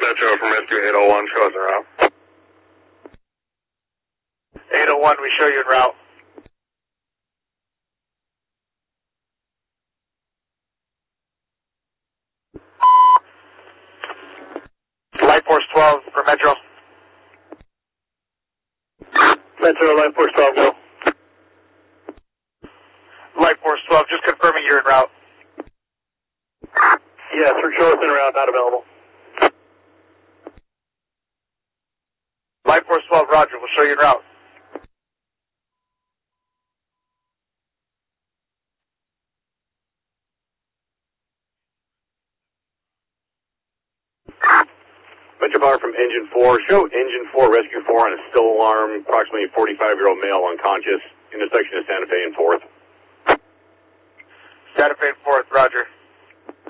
Metro from Rescue 801, show us en route. 801, we show you en route. Light Force 12 for Metro. Metro, Light Force 12, go. Light Force 12, just confirming you're en route. Yes, we're show us en route, not available. Light Force 12, roger, we'll show you en route. Metro Power from Engine 4. Show Engine 4, Rescue 4 on a still alarm, approximately 45-year-old male unconscious, intersection of Santa Fe and 4th. Santa Fe and 4th, roger.